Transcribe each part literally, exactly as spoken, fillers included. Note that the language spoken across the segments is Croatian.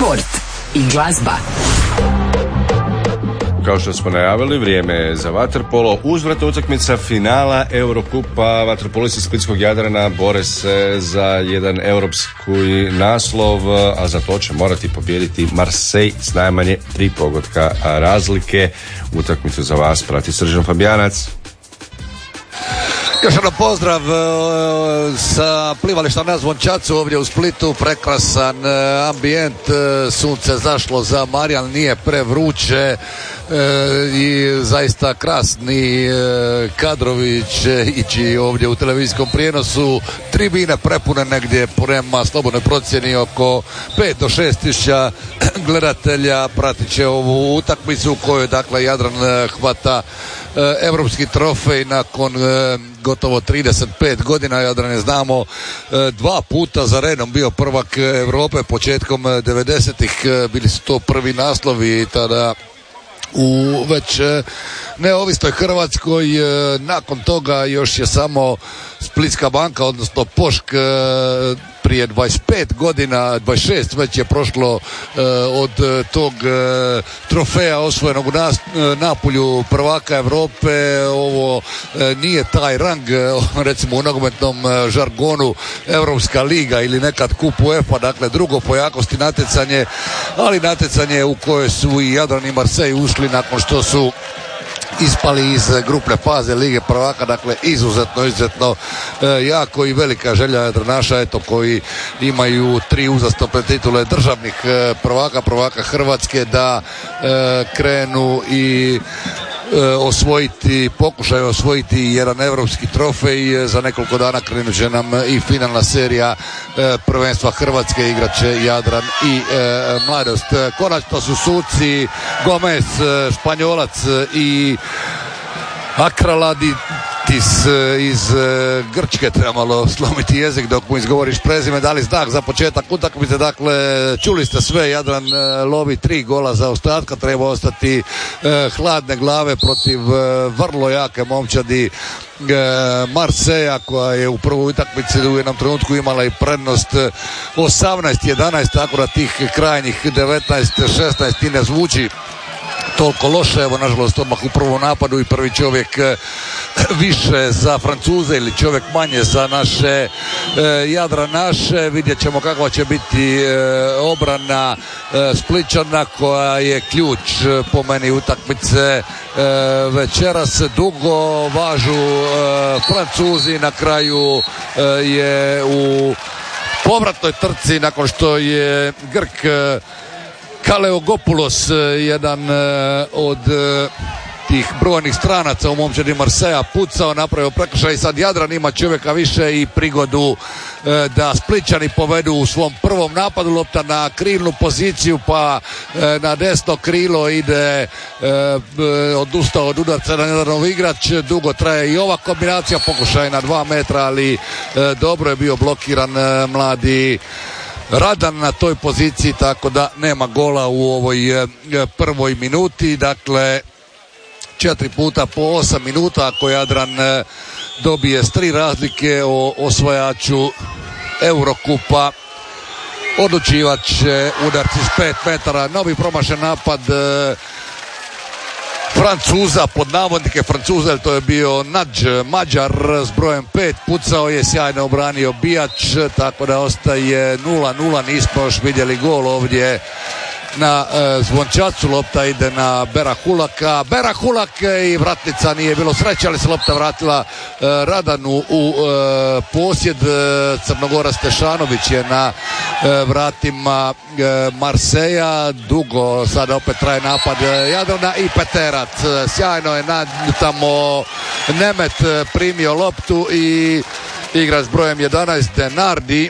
sport i glazba. Kao što smo najavili, vrijeme je za vaterpolo. Uzvratna utakmica finala Eurokupa. Vaterpolisti Splitskog Jadrana bore se za jedan europski naslov, a za to će morati pobijediti Marseille s najmanje tri pogotka razlike. Utakmicu za vas prati Srđan Fabijanac. Još jedan pozdrav sa plivališta na Zvončacu ovdje u Splitu, prekrasan ambijent, sunce zašlo za Marijan, nije prevruće i zaista krasni kadrovi će ići ovdje u televizijskom prijenosu. Tribine prepune negdje prema slobodnoj procjeni oko pet do šest tisuća gledatelja pratit će ovu utakmicu u kojoj dakle Jadran hvata europski trofej nakon gotovo trideset pet godina. Jadran je, znamo, dva puta za redom bio prvak Europe početkom devedesetih. Bili su to prvi naslovi tada u već neovisnoj Hrvatskoj. Nakon toga još je samo Splitska banka, odnosno Pošk, prije dvadeset pet godina, dvadeset šest već je prošlo od tog trofeja osvojenog u Napulju prvaka Europe. Ovo nije taj rang, recimo u nogometnom žargonu Europska liga ili nekad kup UEFA, dakle drugo po jakosti natjecanje, ali natjecanje u koje su i Jadran i Marseille ušli nakon što su ispali iz grupne faze Lige prvaka. Dakle izuzetno, izuzetno e, jako i velika želja Jadranaša, eto, koji imaju tri uzastopne titule državnih e, prvaka, prvaka Hrvatske, da e, krenu i e, osvojiti, pokušaju osvojiti jedan europski trofej. Za nekoliko dana krenut će nam i finalna serija e, prvenstva Hrvatske, igraće Jadran i e, Mladost. Konačno su suci Gomez, Španjolac, i Akraladitis iz Grčke, treba malo slomiti jezik dok mu izgovoriš prezime, dali znak za početak utakmice. Dakle, čuli ste sve, Jadran lovi tri gola za ostatka, treba ostati eh, hladne glave protiv eh, vrlo jake momčadi Marseja, koja je u prvoj utakmici u jednom trenutku imala i prednost osamnaest jedanaest, tako da tih krajnjih devetnaest šesnaest i ne zvuči toliko loše. Evo, nažalost, odmah u prvom napadu i prvi čovjek više za Francuze ili čovjek manje za naše e, Jadranaše. Vidjet ćemo kakva će biti e, obrana e, Splićana, koja je ključ e, po meni utakmice e, večeras. Dugo važu e, Francuzi, na kraju e, je u povratnoj trci nakon što je Grk e, Kaleogopoulos, jedan od tih brojnih stranaca u momčadi Marseja, pucao, napravio prekršaj i sad Jadran ima čovjeka više i prigodu da Splićani povedu u svom prvom napadu. Lopta na krilnu poziciju, pa na desno krilo ide, odustao od udarca na Jadranov igrač. Dugo traje i ova kombinacija, pokušaj na dva metra, ali dobro je bio blokiran mladi Radan na toj poziciji, tako da nema gola u ovoj e, prvoj minuti. Dakle, četiri puta po osam minuta, ako Jadran e, dobije s tri razlike o osvajaču Eurokupa, odlučivat će udarci s pet metara. Novi promašen napad e, Francuza, pod navodnike Francuza, jer to je bio Nadž Mađar s brojem pet, pucao je, sjajno obranio Bijač, tako da ostaje nula nula. Nismo još vidjeli gol ovdje na e, Zvončacu. Lopta ide na Berahulaka. Berahulak i vratnica, nije bilo sreće, ali se lopta vratila e, Radanu u e, posjed. E, Crnogora Stešanović je na e, vratima e, Marseja. Dugo sada opet traje napad e, Jadrana i Peterac. E, sjajno je nad, tamo Nemet e, primio loptu i igra s brojem jedanaest Denardi,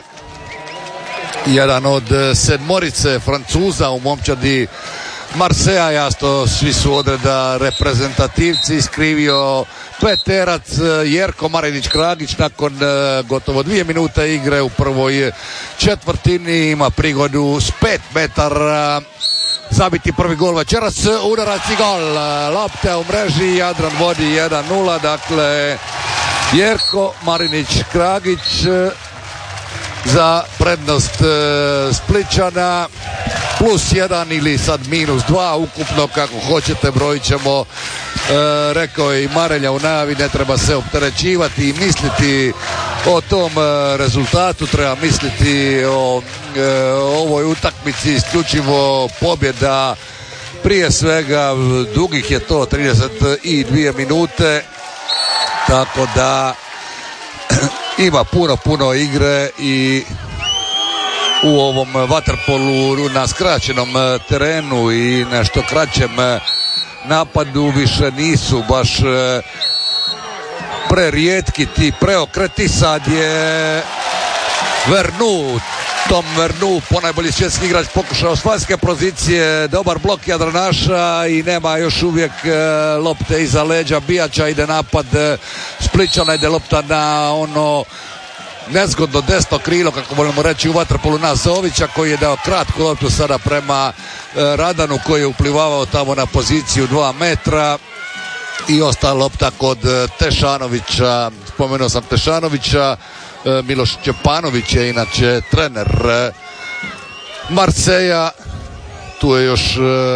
jedan od sedmorice Francuza u momčadi Marseja. Jasno, svi su odreda reprezentativci. Iskrivio Peterac. Jerko Marinić Kragić nakon uh, gotovo dvije minute igre u prvoj četvrtini ima prigodu s pet metara zabiti prvi gol večeras. Udarac i gol. Lopte u mreži, Jadran vodi jedan nula. Dakle, Jerko Marinić Kragić za prednost e, Splićana. plus jedan ili sad minus dva, ukupno kako hoćete brojit ćemo. E, rekao je i Marelja u najavi, ne treba se opterećivati i misliti o tom e, rezultatu, treba misliti o e, ovoj utakmici isključivo pobjeda. Prije svega dugih je to trideset dvije minute, tako da ima puno puno igre i u ovom vaterpolu na skraćenom terenu i nešto kraćem napadu više nisu baš prerijetki ti preokreti. Sad je Vernu, Tom Vernu, ponajbolji svjetski igrač, pokušao s vanjske pozicije, dobar blok Jadranaša i nema još uvijek lopte iza leđa Bijača. Ide napad Splićana, ide lopta na ono nezgodno desno krilo, kako volimo reći u vaterpolu, na Zovića, koji je dao kratku loptu sada prema Radanu, koji je uplivavao tamo na poziciju dva metra, i ostala lopta kod Tešanovića. Spomenuo sam Tešanovića, Miloš Čepanović je inače trener Marseja, tu je još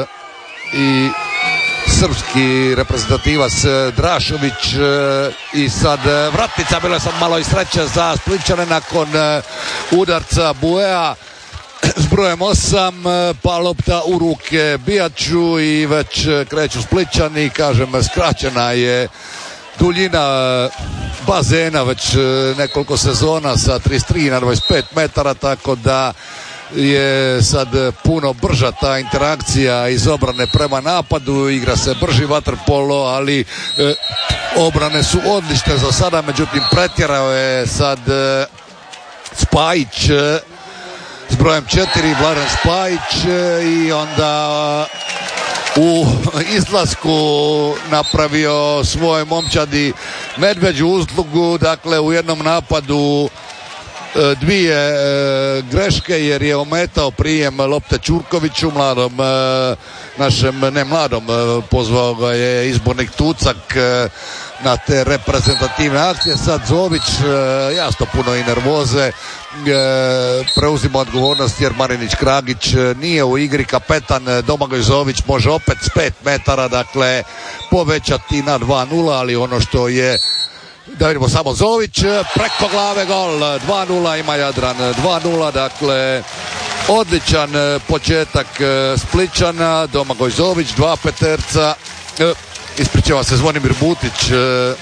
i srpski reprezentativac Drašović i sad vratnica. Bilo je sad malo i sreće za Splićane nakon udarca Buea s brojem osam, pa lopta u ruke Bijaču i već kreću Splićani. Kažem, skraćena je duljina bazena već nekoliko sezona sa trideset tri na dvadeset pet metara, tako da je sad puno brža ta interakcija iz obrane prema napadu. Igra se brži vaterpolo, ali e, obrane su odlične za sada. Međutim, pretjerao je sad e, Spajić e, s brojem četiri, Vladan Spajić, e, i onda u izlasku napravio svoj momčadi medveđu uslugu. Dakle, u jednom napadu dvije e, greške, jer je ometao prijem lopte Ćurkoviću, mladom e, našem, ne mladom, e, pozvao ga je izbornik Tucak e, na te reprezentativne akcije. Sad Zović, e, jasno puno i nervoze, e, preuzima odgovornost jer Marinić Kragić e, nije u igri. Kapetan e, Domagoj Zović može opet s pet metara, dakle, povećati na dva nula, ali ono što je, da vidimo samo Zović, preko glave gol, dva nula ima Jadran, dva nula, dakle odličan početak Splićana. Domagoj Zović, dva peterca, e, ispričava se Zvonimir Butić, e,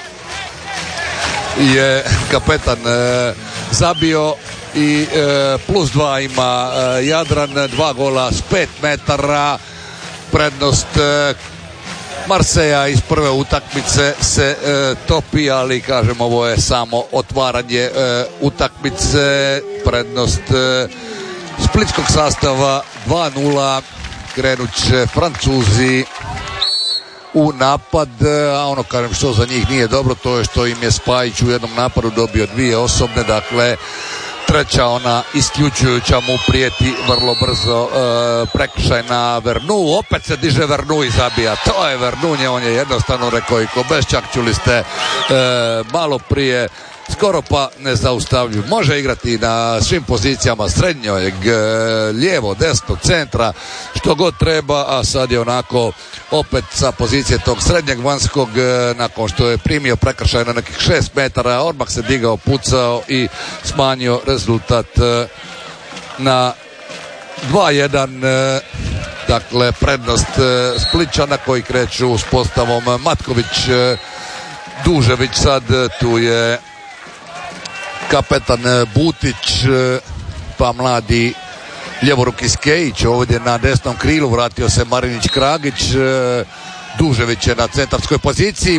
je kapetan e, zabio i e, plus dva ima e, Jadran, dva gola s pet metara, prednost e, Marseja iz prve utakmice se e, topi, ali kažem, ovo je samo otvaranje e, utakmice. Prednost e, splitskog sastava dva nula, krenut će Francuzi u napad, a ono, kažem, što za njih nije dobro, to je što im je Spajić u jednom napadu dobio dvije osobne, dakle treća, ona isključujuća, mu prijeti vrlo brzo e, prekršaj na Vernu. Opet se diže Vernu i zabija. To je Vernunje, on je jednostavno rekao i Kobeščak, čuli ste e, malo prije, skoro pa nezaustavljiv. Može igrati na svim pozicijama srednjeg, e, lijevo, desno, centra, što god treba, a sad je onako opet sa pozicije tog srednjeg vanjskog, e, nakon što je primio prekršaj na nekih šest metara, odmah se digao, pucao i smanjio rezultat e, na dva jedan. E, dakle, prednost e, Splićana, koji kreću s postavom Matković, e, Dužević, sad tu je kapetan Butić, pa mladi ljevoruki Skejić ovdje na desnom krilu, vratio se Marinić Kragić, Dužević je na centarskoj poziciji.